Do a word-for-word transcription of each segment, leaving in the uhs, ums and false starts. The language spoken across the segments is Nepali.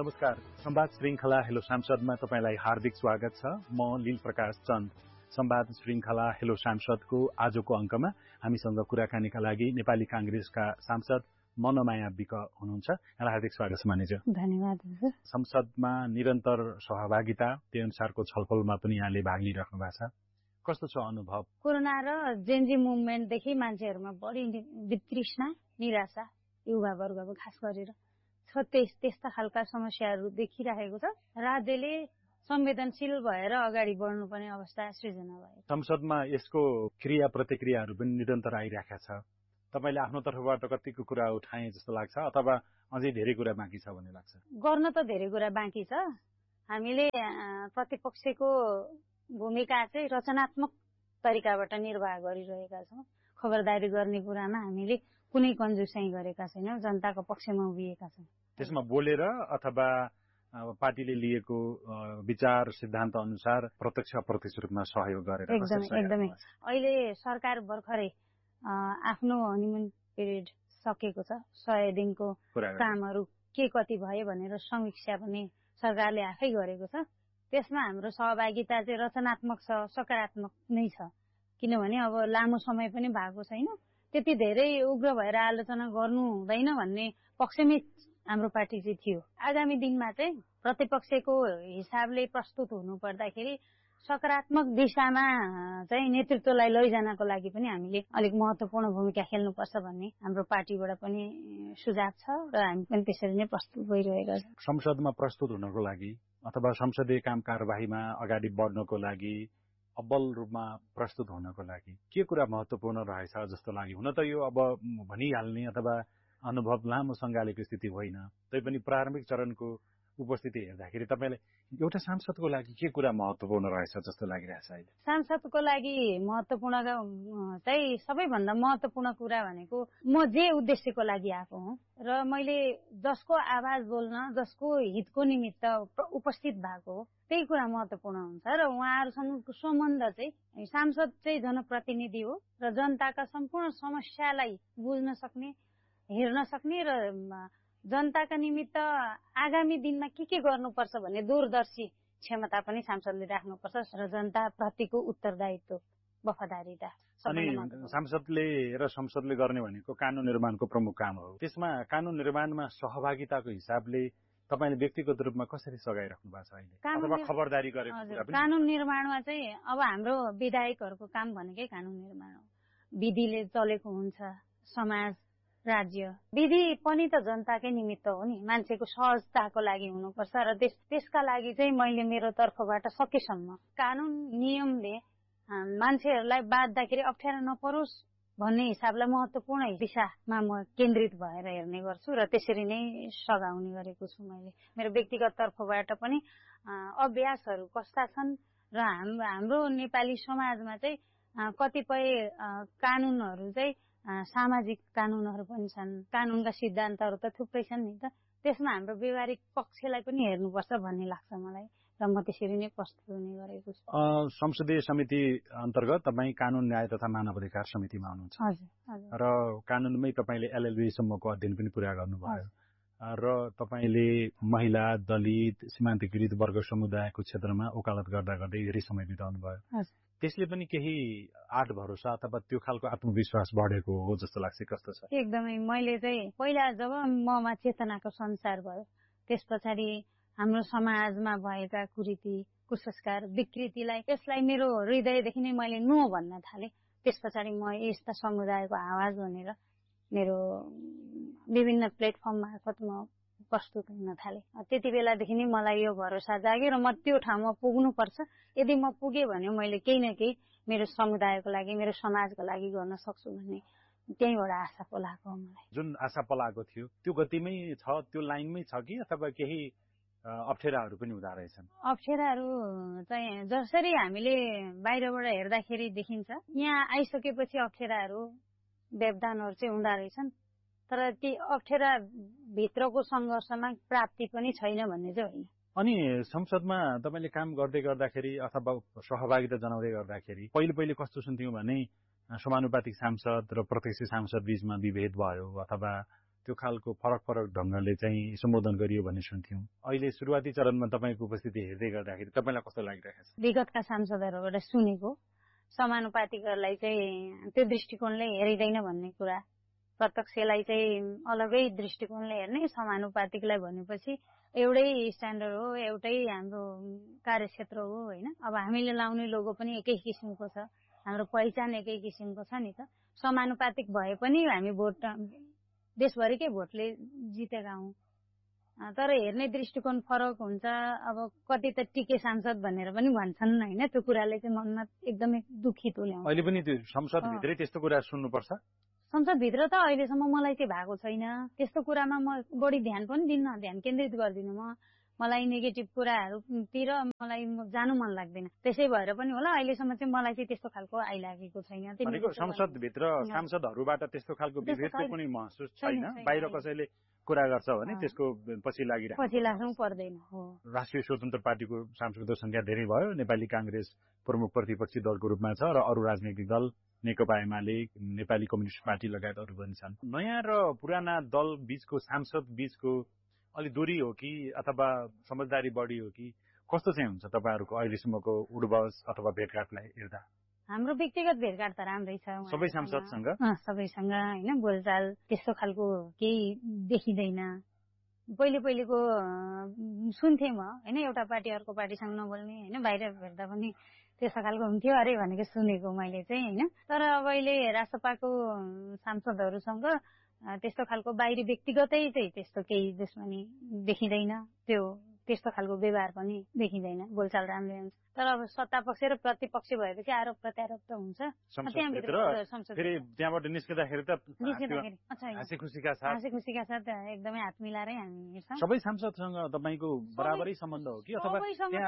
नमस्कार, संवाद श्रृंखला हेलो सांसदमा तपाईलाई हार्दिक स्वागत छ। म लील प्रकाश चन्द। संवाद श्रृंखला हेलो सांसदको आजको अंकमा हामीसँग कुराकानीका लागि नेपाली कांग्रेसका सांसद मनमाया विक हुनुहुन्छ। यहाँलाई हार्दिक स्वागत छ मानिज। धन्यवाद। संसदमा निरन्तर सहभागिता, त्यही अनुसारको छलफलमा पनि यहाँले भाग लिइराख्नु भएको छ। कस्तो छ अनुभव? कोरोना र जेनजी मुभमेन्टदेखि मान्छेहरूमा बढी वितृष्णा, निराशा, युवा वर्गको खास गरेर छ त्यस्ता खालका समस्याहरू देखिरहेको छ। राज्यले संवेदनशील भएर अगाडि बढ्नुपर्ने अवस्था सृजना भयो। संसदमा यसको क्रिया प्रतिक्रियाहरू पनि निरन्तर आइरहेका छ। तपाईले आफ्नो तर्फबाट कतिको कुरा उठाए जस्तो लाग्छ अथवा अझै धेरै कुरा बाँकी छ भन्ने लाग्छ? गर्न त धेरै कुरा बाँकी छ। हामीले प्रतिपक्षको भूमिका चाहिँ रचनात्मक तरिकाबाट निर्वाह गरिरहेका छौं। खबरदारी गर्ने कुरामा हामीले कुनै कन्जुसाइ गरेका छैनौं, जनताको पक्षमा उभिएका छौं। त्यसमा बोलेर अथवा पार्टीले लिएको विचार सिद्धान्त अनुसार प्रत्यक्ष अप्रत्यक्ष रूपमा सहयोग गरेर एकदमै एकदमै अहिले सरकार भर्खरै आफ्नो हनीमुन पिरियड सकेको छ। सय दिनको कामहरू के कति भयो भनेर समीक्षा पनि सरकारले आफै गरेको छ। त्यसमा हाम्रो सहभागिता चाहिँ रचनात्मक छ, सकारात्मक नै छ। किनभने अब लामो समय पनि भएको छैन, त्यति धेरै उग्र भएर आलोचना गर्नु हुँदैन भन्ने पक्षमै हाम्रो पार्टी चाहिँ थियो। आगामी दिनमा चाहिँ प्रतिपक्षको हिसाबले प्रस्तुत हुनु पर्दाखेरि सकारात्मक दिशामा चाहिँ नेतृत्वलाई लैजानको लागि पनि हामीले अलिक महत्त्वपूर्ण भूमिका खेल्नुपर्छ भन्ने हाम्रो पार्टीबाट पनि सुझाव छ र हामी पनि त्यसरी नै प्रस्तुत भइरहेका छौं। संसदमा प्रस्तुत हुनको लागि अथवा संसदीय काम कारबाहीमा अगाडि बढ्नको लागि अब्बल रूपमा प्रस्तुत हुनको लागि के कुरा महत्त्वपूर्ण रहेछ जस्तो लाग्यो? हुन त यो अब भनिहाल्ने अथवा अनुभव लामो सङ्गालेको स्थिति होइन, तैपनि प्रारम्भिक चरणको उपस्थिति हेर्दाखेरि तपाईलाई एउटा सांसदको लागि के कुरा महत्त्वपूर्ण रहेछ जस्तो लागिरहेछ अहिले? सांसदको लागि महत्त्वपूर्ण चाहिँ सबैभन्दा महत्त्वपूर्ण कुरा भनेको म जे उद्देश्यको लागि आएको हुँ र मैले जसको आवाज बोल्न, जसको हितको निमित्त उपस्थित भएको हो, त्यही कुरा महत्त्वपूर्ण हुन्छ र उहाँहरूसँगको सम्बन्ध चाहिँ सांसद चाहिँ जनप्रतिनिधि हो र जनताका सम्पूर्ण समस्यालाई बुझ्न सक्ने, हेर्न सक्ने र जनताका निमित्त आगामी दिनमा के के गर्नुपर्छ भन्ने दूरदर्शी क्षमता पनि सांसदले राख्नुपर्छ र जनता प्रतिको उत्तरदायित्व, वफादारीता। अनि सांसदले र संसदले गर्ने भनेको कानून निर्माणको प्रमुख काम हो। त्यसमा कानून निर्माणमा सहभागिताको हिसाबले तपाईले व्यक्तिगत रूपमा कसरी सघाइराख्नु भएको छ अहिले अथवा खबरदारी गरेको कुरा पनि? कानून निर्माणमा चाहिँ अब हाम्रो विधायकहरूको काम भनेकै कानून निर्माण हो। विधिले चलेको हुन्छ समाज, राज्य। विधि पनि त जनताकै निमित्त हो नि, मान्छेको सहजताको लागि हुनुपर्छ र त्यस त्यसका लागि चाहिँ मैले मेरो तर्फबाट सकेसम्म कानून नियमले मान्छेहरूलाई बाध्दाखेरि अप्ठ्यारो नपरोस् भन्ने हिसाबलाई महत्त्वपूर्ण दिशामा म केन्द्रित भएर हेर्ने गर्छु र त्यसरी नै सघाउने गरेको छु। मैले मेरो व्यक्तिगत तर्फबाट पनि अभ्यासहरू कस्ता छन् र हाम्रो नेपाली समाजमा चाहिँ कतिपय कानूनहरू चाहिँ सामाजिक कानूनहरू पनि छन्, कानूनका सिद्धान्तहरू त थुप्रै छन् नि त, त्यसमा हाम्रो व्यवहारिक पक्षलाई पनि हेर्नुपर्छ भन्ने लाग्छ मलाई र म त्यसरी नै प्रस्तुत हुने गरेको छु। संसदीय समिति अन्तर्गत तपाईँ कानून न्याय तथा मानव अधिकार समितिमा हुनुहुन्छ। हजुर हजुर। र कानूनमै तपाईले एलएलबी सम्मको अध्ययन पनि पुरा गर्नुभयो र तपाईले महिला, दलित, सीमान्तकृत वर्ग समुदायको क्षेत्रमा वकालत गर्दा गर्दै धेरै समय बिताउनु भयो। त्यसले पनि केही आठ भरोसा अथवा त्यो खालको आत्मविश्वास बढेको हो जस्तो लाग्छ? कस्तो छ? एकदमै। मैले चाहिँ पहिला जब ममा चेतनाको संसार भयो, त्यस पछाडि हाम्रो समाजमा भएका कुरीति, कुसंस्कार, विकृतिलाई यसलाई मेरो हृदयदेखि नै मैले नो भन्न थालेँ। त्यस पछाडि म यस्ता समुदायको आवाज भनेर मेरो विभिन्न प्लेटफर्म मार्फत म प्रस्तुत हुन थालेँ। त्यति बेलादेखि नै मलाई यो भरोसा जाग्यो र म त्यो ठाउँमा पुग्नुपर्छ। यदि म पुगेँ भने मैले केही न केही मेरो समुदायको लागि, मेरो समाजको लागि गर्न सक्छु भन्ने त्यहीबाट आशा पलाएको हो मलाई। जुन आशा पलाएको थियो त्यो गतिमै छ, त्यो लाइनमै छ कि अथवा केही अप्ठ्याराहरू पनि हुँदा रहेछन्? अप्ठ्याराहरू चाहिँ जसरी हामीले बाहिरबाट हेर्दाखेरि देखिन्छ, यहाँ आइसकेपछि अप्ठ्याराहरू, व्यवधानहरू चाहिँ हुँदा रहेछन्, तर ती अप्ठ्यारा भित्रको सङ्घर्षमा प्राप्ति पनि छैन भन्ने चाहिँ होइन। अनि संसदमा तपाईले काम गर्दै गर्दाखेरि अथवा सहभागिता जनाउँदै गर्दाखेरि पहिले पहिले कस्तो सुन्थ्यौं भने समानुपातिक सांसद र प्रत्यक्ष सांसद बीचमा विभेद भयो अथवा त्यो खालको फरक फरक ढङ्गले चाहिँ सम्बोधन गरियो भन्ने सुन्थ्यौँ। अहिले सुरुवाती चरणमा तपाईँको उपस्थिति हेर्दै गर्दाखेरि तपाईँलाई कस्तो लागिरहेको छ? विगतका सांसदहरूबाट सुनेको समानुपातिकलाई चाहिँ त्यो दृष्टिकोणले हेरिँदैन भन्ने कुरा, प्रत्यक्षलाई चाहिँ अलगै दृष्टिकोणले हेर्ने, समानुपातिकलाई भनेपछि एउटै स्ट्यान्डर्ड हो, एउटै हाम्रो कार्यक्षेत्र हो होइन। अब हामीले लाउने लोगो पनि एकै किसिमको छ, हाम्रो पहिचान एकै किसिमको छ नि त। समानुपातिक भए पनि हामी भोट देशभरिकै भोटले जितेका हौँ, तर हेर्ने दृष्टिकोण फरक हुन्छ। अब कति त टिके सांसद भनेर पनि भन्छन् होइन, त्यो कुराले चाहिँ मनमा एकदमै दुखी तुल्याउँछ। अहिले पनि त्यो संसदभित्रै त्यस्तो कुरा सुन्नुपर्छ? संसदभित्र त अहिलेसम्म मलाई चाहिँ भएको छैन। त्यस्तो कुरामा म बढी ध्यान पनि दिन्न, ध्यान केन्द्रित गर्दिनँ। म मलाई नेगेटिभ कुराहरूतिर मलाई जानु मन लाग्दैन, त्यसै भएर पनि होला अहिलेसम्म चाहिँ मलाई चाहिँ त्यस्तो खालको आइलागेको छैन। संसदभित्र सांसदहरूबाट त्यस्तो खालको विभेदको कुनै महसुस छैन? बाहिर कसैले कुरा गर्छ भने त्यसको पछि लागिरहेको पछि लाग्नु पर्दैन। हो, राष्ट्रिय स्वतन्त्र पार्टीको सांसदको संख्या धेरै भयो, नेपाली कांग्रेस प्रमुख प्रतिपक्षी दलको रूपमा छ र अरू राजनैतिक दल नेकपा एमाले, नेपाली कम्युनिस्ट पार्टी लगायत अरू पनि छन्। नयाँ र पुराना दल बीचको सांसद बीचको अलि दूरी हो कि अथवा समझदारी बढी हो कि कस्तो चाहिँ हुन्छ तपाईँहरूको अहिलेसम्मको उडबस अथवा भेटघाटलाई हेर्दा? हाम्रो व्यक्तिगत भेटघाट त राम्रै छ, सबै सांसदसँग सबैसँग होइन, बोलचाल त्यस्तो खालको केही देखिँदैन। पहिले पहिलेको सुन्थे म होइन, एउटा पार्टी अर्को पार्टीसँग नबोल्ने होइन, बाहिर भेट्दा पनि त्यस्तो खालको हुन्थ्यो अरे भनेको सुनेको मैले चाहिँ होइन। तर अब अहिले रासपाको सांसदहरूसँग त्यस्तो खालको बाहिरी व्यक्तिगतै चाहिँ त्यस्तो केही दुश्मनी देखिँदैन, त्यो त्यस्तो खालको व्यवहार पनि देखिँदैन, बोलचाल राम्रै हुन्छ। तर अब सत्ता पक्ष र प्रतिपक्ष भएपछि आरोप प्रत्यारोप त हुन्छ। फेरि त्यहाँबाट निस्किँदाखेरि त हाँसी खुसीका साथ हाँसी खुसीका साथ एकदमै हात मिलाएरै हामी हिँड्छौँ। सबै सांसदसँग तपाईँको बराबरै सम्बन्ध हो कि अथवा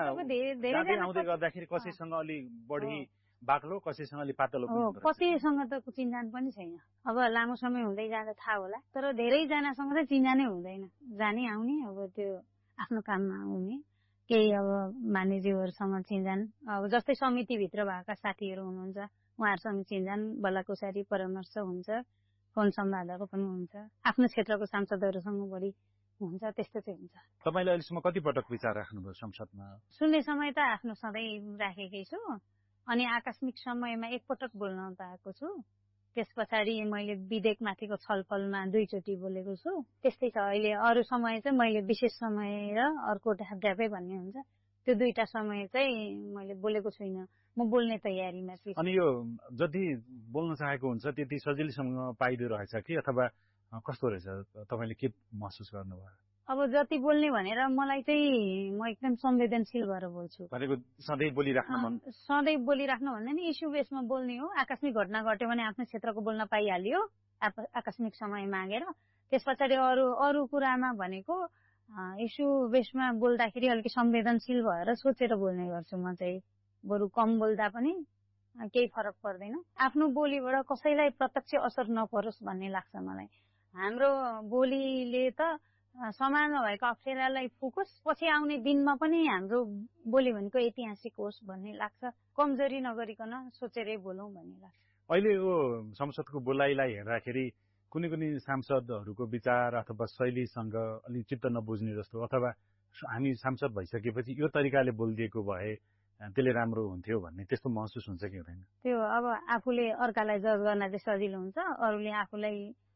त्यहाँ आउँदै गर्दाखेरि कसैसँग अलि बढी बाक्लो, कसैसँग अलि पातलो? कतिसँग त चिन्जान पनि छैन। अब लामो समय हुँदै जाँदा थाहा होला, तर धेरैजनासँग चाहिँ चिन्जानै हुँदैन, जाने आउने अब त्यो आफ्नो काममा आउने केही अब मान्यज्यूहरूसँग चिन्जान। अब जस्तै समितिभित्र भएका साथीहरू हुनुहुन्छ, उहाँहरूसँग चिन्जान बल्लाकुसारी परामर्श हुन्छ, फोन सम्वादहरू पनि हुन्छ। आफ्नो क्षेत्रको सांसदहरूसँग बढी हुन्छ, त्यस्तो चाहिँ हुन्छ। तपाईँले अहिलेसम्म कति पटक विचार राख्नुभयो संसदमा? सुन्ने समय त आफ्नो सधैँ राखेकै छु, अनि आकस्मिक समयमा एकपटक बोल्न पाएको छु। त्यस पछाडि मैले विधेयकमाथिको छलफलमा दुईचोटि बोलेको छु। त्यस्तै छ। अहिले अरू समय चाहिँ मैले विशेष समय र अर्को ढापढापै भन्ने हुन्छ, त्यो दुईटा समय चाहिँ मैले बोलेको छुइनँ, म बोल्ने तयारीमा छु। अनि यो जति बोल्न चाहेको हुन्छ त्यति सजिलैसँग पाइदो रहेछ कि अथवा कस्तो रहेछ, तपाईँले के महसुस गर्नुभयो? अब जति बोल्ने भनेर मलाई चाहिँ म एकदम संवेदनशील भएर बोल्छु। भनेको सधैँ बोलिराख्न मन? सधैँ बोलिराख्न भन्दा नि इस्यु बेसमा बोल्ने हो। आकस्मिक घटना घट्यो भने आफ्नो क्षेत्रको बोल्न पाइहाल्यो आकस्मिक समय मागेर। त्यस पछाडि अरू अरू कुरामा भनेको इस्यु बेसमा बोल्दाखेरि अलिकति संवेदनशील भएर सोचेर बोल्ने गर्छु म चाहिँ। बरु कम बोल्दा पनि केही फरक पर्दैन, आफ्नो बोलीबाट कसैलाई प्रत्यक्ष असर नपरोस् भन्ने लाग्छ मलाई। हाम्रो बोलीले त समाजमा भएको अप्ठ्यारालाई फुकोस्, पछि आउने दिनमा पनि हाम्रो बोली भनेको ऐतिहासिक होस् भन्ने लाग्छ। कमजोरी नगरिकन सोचेरै बोलौँ भन्ने लाग्छ। अहिले यो संसदको बोलाइलाई हेर्दाखेरि कुनै कुनै सांसदहरूको विचार अथवा शैलीसँग अलिक चित्त नबुझ्ने जस्तो, अथवा हामी सांसद भइसकेपछि यो तरिकाले बोलिदिएको भए त्यसले राम्रो हुन्थ्यो भन्ने त्यस्तो महसुस हुन्छ कि हुँदैन? त्यो अब आफूले अर्कालाई जज गर्न चाहिँ सजिलो हुन्छ, अरूले आफूलाई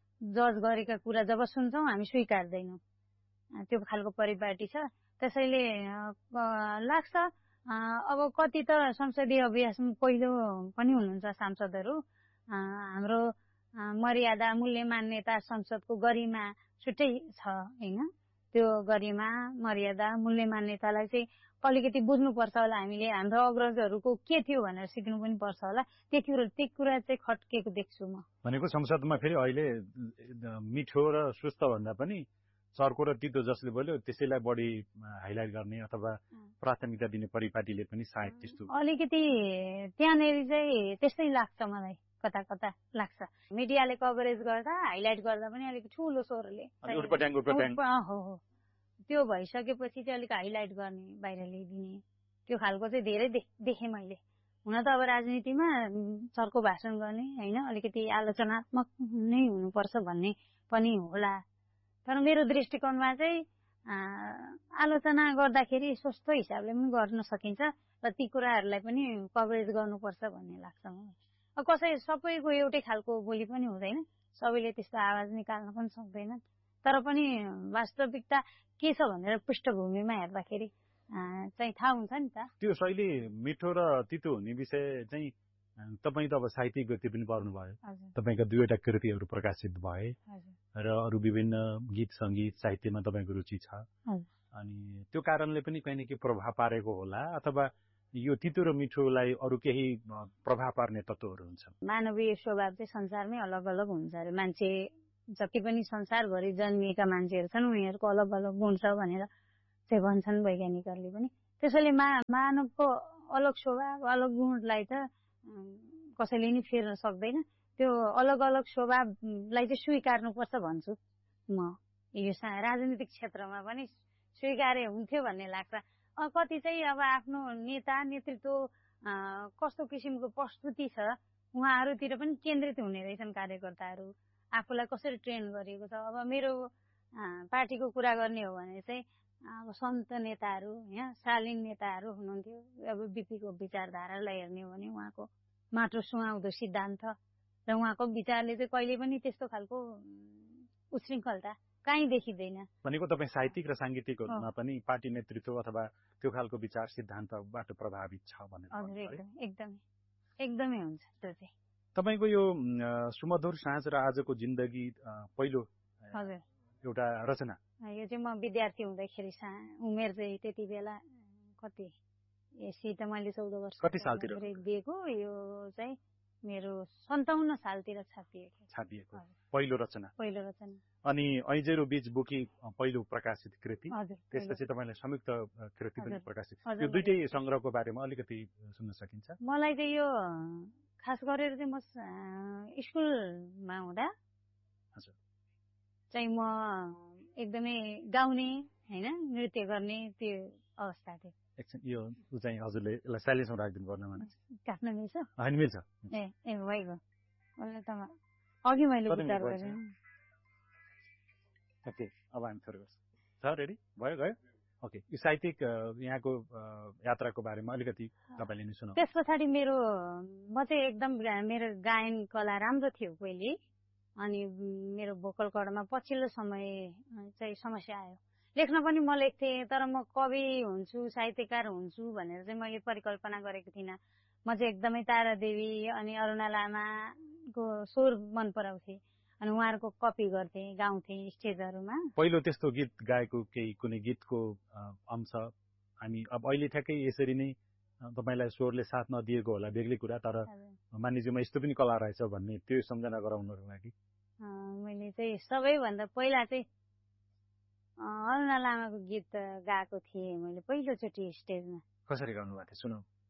जज गरेका कुरा जब सुन्छौँ हामी स्वीकार्दैनौँ, त्यो खालको परिपाटी छ। त्यसैले लाग्छ अब कति त संसदीय अभ्यासमा पहिलो पनि हुनुहुन्छ सांसदहरू, हाम्रो मर्यादा मूल्य मान्यता संसदको गरिमा छुट्टै छ होइन। त्यो गरिमा मर्यादा मूल्य मान्यतालाई चाहिँ अलिकति बुझ्नुपर्छ होला हामीले। हाम्रो अग्रजहरूको के थियो भनेर सिक्नु पनि पर्छ होला। त्यो कुरा त्यो कुरा चाहिँ खट्केको देख्छु म। भनेको संसदमा फेरि अहिले मिठो र सुस्त भन्दा पनि चर्को र तितो जसले बोल्यो त्यसैलाई बढी हाइलाइट गर्ने अथवा प्राथमिकता दिने परिपाटीले पनि सायद त्यस्तो अलिकति त्यहाँनिर चाहिँ त्यस्तै लाग्छ मलाई, कता कता लाग्छ। मिडियाले कभरेज गर्दा हाइलाइट गर्दा पनि अलिक ठुलो स्वरले हो हो त्यो भइसकेपछि चाहिँ अलिक हाइलाइट गर्ने, बाहिर ल्याइदिने, त्यो खालको चाहिँ धेरै देखेँ मैले। हुन त अब राजनीतिमा चर्को भाषण गर्ने होइन, अलिकति आलोचनात्मक नै हुनुपर्छ भन्ने पनि होला। तर मेरो दृष्टिकोणमा चाहिँ आलोचना गर्दाखेरि सस्तो हिसाबले पनि गर्न सकिन्छ र ती कुराहरूलाई पनि कभरेज गर्नुपर्छ भन्ने लाग्छ मलाई। कसै सबैको एउटै खालको बोली पनि हुँदैन, सबैले त्यस्तो आवाज निकाल्न पनि सक्दैन, तर पनि वास्तविकता के छ भनेर पृष्ठभूमिमा हेर्दाखेरि चाहिँ थाहा हुन्छ नि त। त्यो शैली मिठो र तितो हुने विषय चाहिँ तपाईँ त अब साहित्यिक व्यक्ति पनि पर्नुभयो, तपाईँका दुईवटा कृतिहरू प्रकाशित भए र अरू विभिन्न गीत सङ्गीत साहित्यमा तपाईँको रुचि छ, अनि त्यो कारणले पनि कहीँ न केही प्रभाव पारेको होला, अथवा यो तितो र मिठोलाई अरू केही प्रभाव पार्ने तत्त्वहरू हुन्छ? मानवीय स्वभाव चाहिँ संसारमै अलग अलग हुन्छ अरे। मान्छे जति पनि संसारभरि जन्मिएका मान्छेहरू छन् उनीहरूको अलग अलग गुण छ भनेर चाहिँ भन्छन् वैज्ञानिकहरूले पनि। त्यसैले मा मानवको अलग स्वभाव अलग गुणलाई त कसैले नि फेर्न सक्दैन। त्यो अलग अलग स्वभावलाई चाहिँ स्वीकार्नुपर्छ भन्छु म। यो राजनीतिक क्षेत्रमा पनि स्वीकार्य हुन्थ्यो भन्ने लाग्छ। कति चाहिँ अब आफ्नो नेता नेतृत्व कस्तो किसिमको प्रस्तुति छ उहाँहरूतिर पनि केन्द्रित हुने रहेछन् कार्यकर्ताहरू, आफूलाई कसरी ट्रेन गरिएको छ। अब मेरो पार्टीको कुरा गर्ने हो भने चाहिँ अब सन्त नेताहरू यहाँ शालीन नेताहरू हुनुहुन्थ्यो। अब बिपीको विचारधारालाई हेर्ने हो भने उहाँको माटो सुहाउँदो सिद्धान्त र उहाँको विचारले चाहिँ कहिले पनि त्यस्तो खालको उशृङ्खलता कहीँ देखिँदैन। भनेको तपाईँ साहित्यिक र साङ्गीतिकमा पनि पार्टी नेतृत्व अथवा त्यो खालको विचार सिद्धान्तबाट प्रभावित छ भनेर? हजुर, एकदम एकदमै एकदमै हुन्छ त्यो चाहिँ। तपाईँको यो सुमधुर साँझ र आजको जिन्दगी पहिलो हजुर एउटा रचना, यो चाहिँ म विद्यार्थी हुँदाखेरि उमेर चाहिँ त्यति बेला कति यसै त मैले चौध वर्ष कति सालतिर दिएको, यो चाहिँ मेरो सन्ताउन्न सालतिर छापिएको छापिएको पहिलो रचना पहिलो रचना अनि ऐजेरो बीज बुकी पहिलो प्रकाशित कृति, हजुर। त्यसपछि तपाईँले संयुक्त कृति पनि प्रकाशित, यो दुईटै संग्रहको बारेमा अलिकति सुन्न सकिन्छ? मलाई चाहिँ यो खास गरेर चाहिँ म स्कुलमा हुँदा हजुर चाहिँ म एकदमै गाउने हैन नृत्य गर्ने त्यो अवस्था थियो। एकछिन यो चाहिँ हजुरले यसलाई साइलेन्समा राखिदिनु पर्ने भने काट्न मिल्छ? होइन मिल्छ। ए ए भइगयो मलाई त अघि मैले विचार गरेँ। ओके अब हामी थोरै गर्छौँ। छ रेडी भयो गयो? ओके, यो साहित्यिक यहाँको यात्राको बारेमा अलिकति तपाईँले नै सुनाउनु। त्यस पछाडि मेरो म चाहिँ एकदम मेरो गायन कला राम्रो थियो पहिले, अनि मेरो भोकल कर्डमा पछिल्लो समय चाहिँ समस्या आयो। लेख्न पनि म लेख्थेँ तर म कवि हुन्छु साहित्यकार हुन्छु भनेर चाहिँ मैले परिकल्पना गरेको थिइनँ। म चाहिँ एकदमै तारादेवी अनि अरुणा लामाको स्वर मन पराउँथेँ अनि उहाँहरूको कपी गर्थेँ, गाउँथेँ स्टेजहरूमा। पहिलो त्यस्तो गीत गाएको केही कुनै गीतको अंश हामी अब अहिले ठ्याक्कै यसरी नै तपाईँलाई स्वरले साथ नदिएको होला बेग्लै कुरा, तर मानिसमा यस्तो पनि कला रहेछ भन्ने त्यो सम्झना गराउनको लागि मैले चाहिँ सबैभन्दा पहिला चाहिँ अरुणा लामाको गीत गाएको थिएँ मैले पहिलोचोटि स्टेजमा। कसरी गाउनु भएको थियो सुनाउ?